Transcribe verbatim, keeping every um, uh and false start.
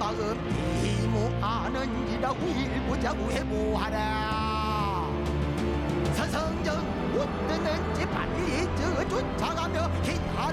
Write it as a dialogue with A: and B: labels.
A: 마음 이무아는이라고 일보자고 해보아라. 서성정 못 듣는지 빨리 저 쫓아가며 기다려